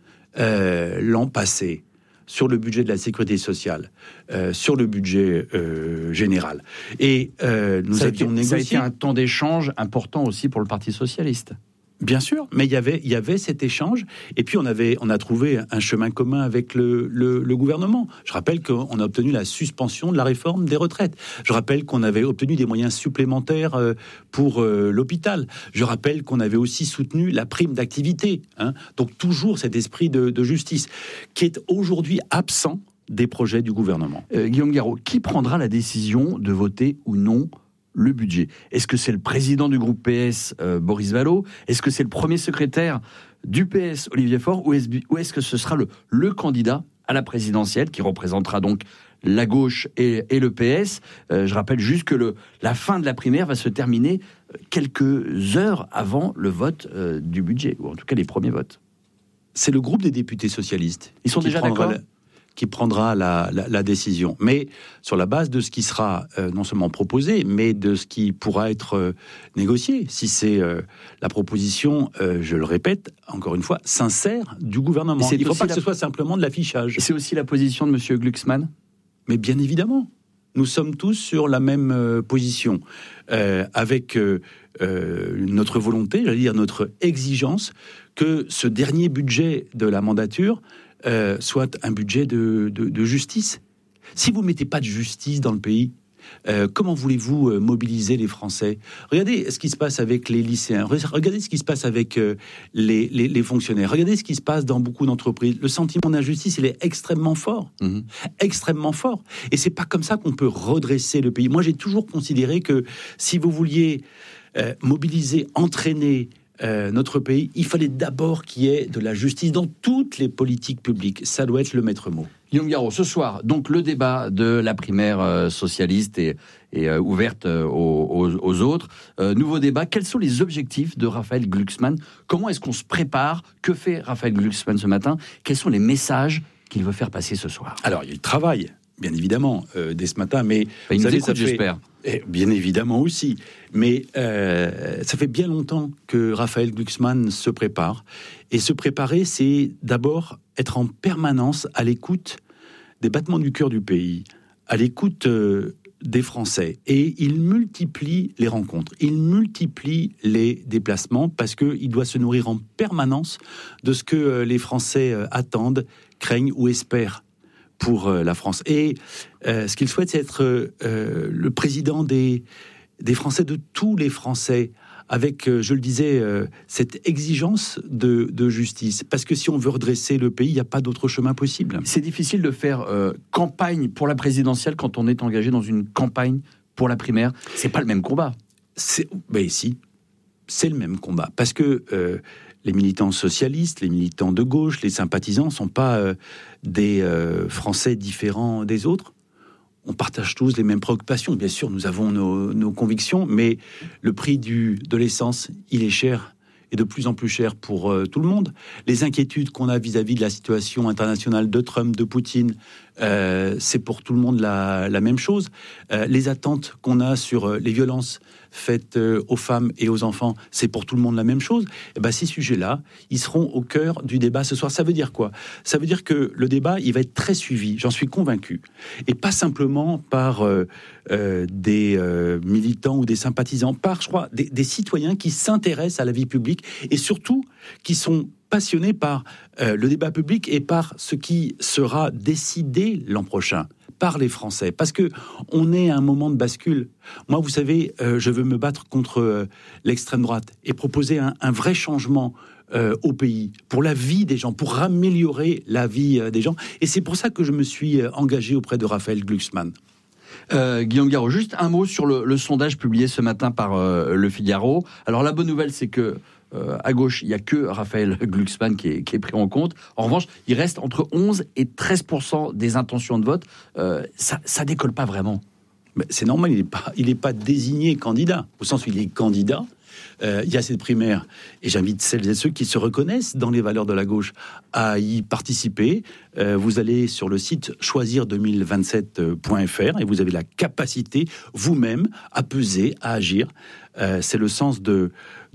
euh, l'an passé sur le budget de la sécurité sociale, euh, sur le budget euh, général. Et euh, nous ça avions été, négocié... Ça a été un temps d'échange important aussi pour le Parti socialiste. Bien sûr, mais il y avait, il y avait cet échange, et puis on avait, on a trouvé un chemin commun avec le, le, le gouvernement. Je rappelle qu'on a obtenu la suspension de la réforme des retraites. Je rappelle qu'on avait obtenu des moyens supplémentaires pour euh, l'hôpital. Je rappelle qu'on avait aussi soutenu la prime d'activité. Hein. Donc toujours cet esprit de, de justice qui est aujourd'hui absent des projets du gouvernement. Euh, Guillaume Garot, qui prendra la décision de voter ou non le budget? Est-ce que c'est le président du groupe P S, euh, Boris Vallaud? Est-ce que c'est le premier secrétaire du P S, Olivier Faure? Ou est-ce, ou est-ce que ce sera le, le candidat à la présidentielle, qui représentera donc la gauche et, et le P S? euh, Je rappelle juste que le, la fin de la primaire va se terminer quelques heures avant le vote euh, du budget, ou en tout cas les premiers votes. C'est le groupe des députés socialistes. Ils sont déjà d'accord la... qui prendra la, la, la décision. Mais sur la base de ce qui sera euh, non seulement proposé, mais de ce qui pourra être euh, négocié. Si c'est euh, la proposition, euh, je le répète, encore une fois, sincère du gouvernement. Il ne faut pas que la... ce soit simplement de l'affichage. Et c'est aussi la position de M. Glucksmann? Mais bien évidemment. Nous sommes tous sur la même euh, position. Euh, avec euh, euh, notre volonté, j'allais dire notre exigence, que ce dernier budget de la mandature Euh, soit un budget de, de, de justice. Si vous ne mettez pas de justice dans le pays, euh, comment voulez-vous euh, mobiliser les Français? Regardez ce qui se passe avec les lycéens, regardez ce qui se passe avec euh, les, les, les fonctionnaires, regardez ce qui se passe dans beaucoup d'entreprises. Le sentiment d'injustice, il est extrêmement fort, mmh. extrêmement fort. Et c'est pas comme ça qu'on peut redresser le pays. Moi, j'ai toujours considéré que si vous vouliez euh, mobiliser, entraîner Euh, notre pays, il fallait d'abord qu'il y ait de la justice dans toutes les politiques publiques. Ça doit être le maître mot. Guillaume Garot, ce soir, donc le débat de la primaire euh, socialiste est, est euh, ouverte euh, aux, aux, aux autres. Euh, nouveau débat, quels sont les objectifs de Raphaël Glucksmann? Comment est-ce qu'on se prépare? Que fait Raphaël Glucksmann ce matin? Quels sont les messages qu'il veut faire passer ce soir? Alors, il travaille, bien évidemment, euh, dès ce matin, mais... Il nous écoute, j'espère. Et bien évidemment aussi, mais euh, ça fait bien longtemps que Raphaël Glucksmann se prépare. Et se préparer, c'est d'abord être en permanence à l'écoute des battements du cœur du pays, à l'écoute euh, des Français. Et il multiplie les rencontres, il multiplie les déplacements, parce qu'il doit se nourrir en permanence de ce que euh, les Français euh, attendent, craignent ou espèrent pour euh, la France. Et euh, ce qu'il souhaite, c'est être euh, le président des, des Français, de tous les Français, avec, euh, je le disais, euh, cette exigence de, de justice. Parce que si on veut redresser le pays, il n'y a pas d'autre chemin possible. C'est difficile de faire euh, campagne pour la présidentielle quand on est engagé dans une campagne pour la primaire. C'est pas le même combat. C'est, ben si, c'est le même combat. Parce que euh, les militants socialistes, les militants de gauche, les sympathisants ne sont pas euh, des euh, Français différents des autres. On partage tous les mêmes préoccupations. Bien sûr, nous avons nos, nos convictions, mais le prix du, de l'essence, il est cher, et de plus en plus cher pour euh, tout le monde. Les inquiétudes qu'on a vis-à-vis de la situation internationale de Trump, de Poutine, euh, c'est pour tout le monde la, la même chose. Euh, les attentes qu'on a sur euh, les violences faites euh, aux femmes et aux enfants, c'est pour tout le monde la même chose. Et ben, ces sujets-là, ils seront au cœur du débat ce soir. Ça veut dire quoi? Ça veut dire que le débat, il va être très suivi, j'en suis convaincu. Et pas simplement par euh, euh, des euh, militants ou des sympathisants, par, je crois, des, des citoyens qui s'intéressent à la vie publique et surtout qui sont passionné par euh, le débat public et par ce qui sera décidé l'an prochain par les Français, parce que on est à un moment de bascule. Moi, vous savez, euh, je veux me battre contre euh, l'extrême droite et proposer un, un vrai changement euh, au pays, pour la vie des gens, pour améliorer la vie euh, des gens. Et c'est pour ça que je me suis euh, engagé auprès de Raphaël Glucksmann. Euh, Guillaume Garot, juste un mot sur le, le sondage publié ce matin par euh, Le Figaro. Alors la bonne nouvelle, c'est que euh, à gauche, il n'y a que Raphaël Glucksmann qui est, qui est pris en compte. En revanche, il reste entre onze et treize pour cent des intentions de vote. Euh, ça, ça décolle pas vraiment. Mais c'est normal, il n'est pas, il n'est pas désigné candidat, au sens où il est candidat. Euh, il y a cette primaire, et j'invite celles et ceux qui se reconnaissent dans les valeurs de la gauche à y participer. Euh, vous allez sur le site choisir deux mille vingt-sept point f r et vous avez la capacité vous-même à peser, à agir. Euh, c'est le sens de,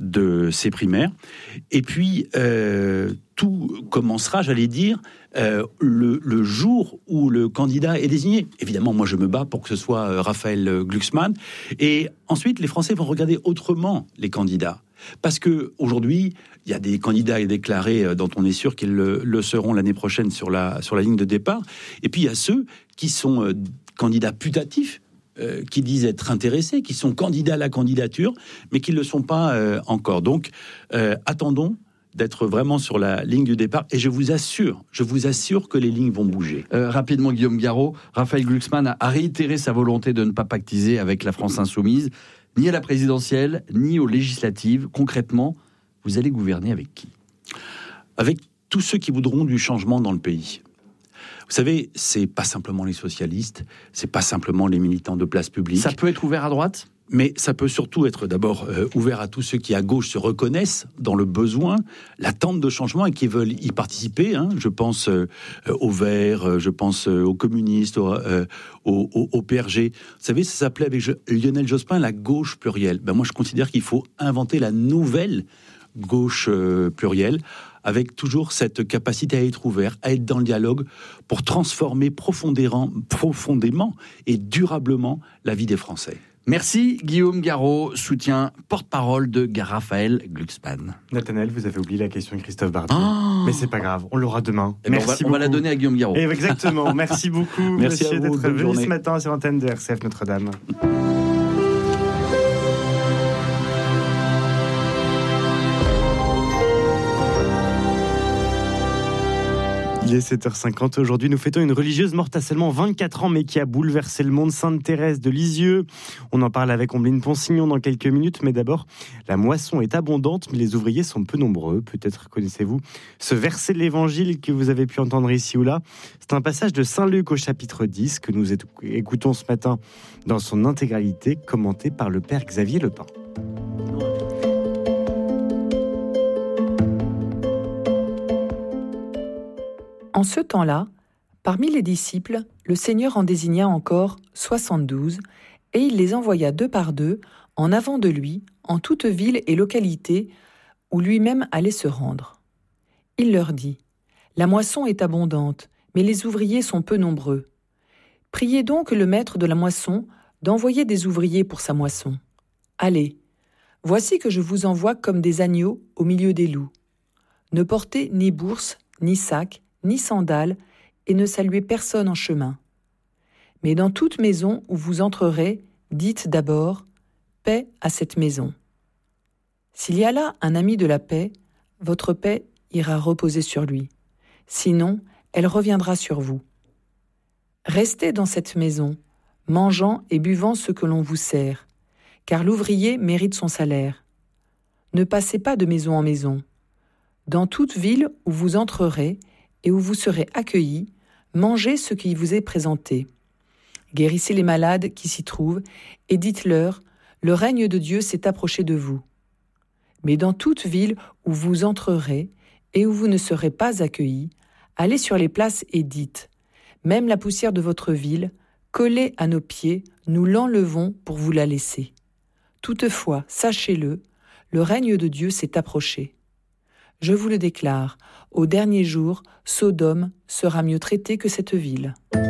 de ces primaires. Et puis, euh, tout commencera, j'allais dire, euh, le, le jour où le candidat est désigné. Évidemment, moi, je me bats pour que ce soit euh, Raphaël Glucksmann. Et ensuite, les Français vont regarder autrement les candidats. Parce que aujourd'hui, il y a des candidats déclarés dont on est sûr qu'ils le, le seront l'année prochaine sur la, sur la ligne de départ. Et puis, il y a ceux qui sont euh, candidats putatifs, euh, qui disent être intéressés, qui sont candidats à la candidature, mais qui ne le sont pas euh, encore. Donc, euh, attendons d'être vraiment sur la ligne du départ. Et je vous assure, je vous assure que les lignes vont bouger. Euh, rapidement, Guillaume Garot, Raphaël Glucksmann a, a réitéré sa volonté de ne pas pactiser avec la France insoumise, ni à la présidentielle, ni aux législatives. Concrètement, vous allez gouverner avec qui ? Avec tous ceux qui voudront du changement dans le pays. Vous savez, c'est pas simplement les socialistes, c'est pas simplement les militants de place publique. Ça peut être ouvert à droite ? Mais ça peut surtout être d'abord euh, ouvert à tous ceux qui, à gauche, se reconnaissent dans le besoin, l'attente de changement et qui veulent y participer. Hein. Je pense euh, aux Verts, euh, je pense euh, aux communistes, au, euh, au, au, au P R G. Vous savez, ça s'appelait avec je, Lionel Jospin la gauche plurielle. Ben moi, je considère qu'il faut inventer la nouvelle gauche euh, plurielle, avec toujours cette capacité à être ouvert, à être dans le dialogue, pour transformer profondément, profondément et durablement la vie des Français. Merci Guillaume Garot, soutien porte-parole de Raphaël Glucksmann. Nathanaël, vous avez oublié la question de Christophe Barbier. Oh mais c'est pas grave, on l'aura demain. Eh ben Merci on, va, on va la donner à Guillaume Garot. Et exactement, merci beaucoup merci monsieur vous, d'être venu ce matin sur l'antenne de R C F Notre-Dame. Il est sept heures cinquante. Aujourd'hui, nous fêtons une religieuse morte à seulement vingt-quatre ans, mais qui a bouleversé le monde, Sainte Thérèse de Lisieux. On en parle avec Ombline Ponsignon dans quelques minutes, mais d'abord, la moisson est abondante, mais les ouvriers sont peu nombreux. Peut-être connaissez-vous ce verset de l'Évangile que vous avez pu entendre ici ou là. C'est un passage de Saint Luc au chapitre dix que nous écoutons ce matin dans son intégralité, commenté par le Père Xavier Lepin. En ce temps-là, parmi les disciples, le Seigneur en désigna encore soixante-douze, et il les envoya deux par deux, en avant de lui, en toute ville et localité où lui-même allait se rendre. Il leur dit : « La moisson est abondante, mais les ouvriers sont peu nombreux. Priez donc le maître de la moisson d'envoyer des ouvriers pour sa moisson. Allez, voici que je vous envoie comme des agneaux au milieu des loups. Ne portez ni bourse, ni sac, ni sandales, et ne saluez personne en chemin. Mais dans toute maison où vous entrerez, dites d'abord « Paix à cette maison ». S'il y a là un ami de la paix, votre paix ira reposer sur lui. Sinon, elle reviendra sur vous. Restez dans cette maison, mangeant et buvant ce que l'on vous sert, car l'ouvrier mérite son salaire. Ne passez pas de maison en maison. Dans toute ville où vous entrerez, et où vous serez accueillis, mangez ce qui vous est présenté. Guérissez les malades qui s'y trouvent, et dites-leur, le règne de Dieu s'est approché de vous. Mais dans toute ville où vous entrerez, et où vous ne serez pas accueillis, allez sur les places et dites, même la poussière de votre ville, collée à nos pieds, nous l'enlevons pour vous la laisser. Toutefois, sachez-le, le règne de Dieu s'est approché. Je vous le déclare, au dernier jour, Sodome sera mieux traitée que cette ville.